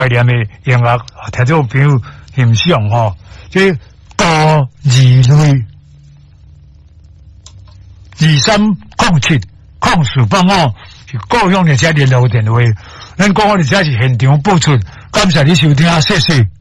怀念的音乐，听众朋友欣赏吼，即多二类230704帮哦，是故乡的这联络电话，咱讲我哋这是现场播出，感谢你收听，谢谢。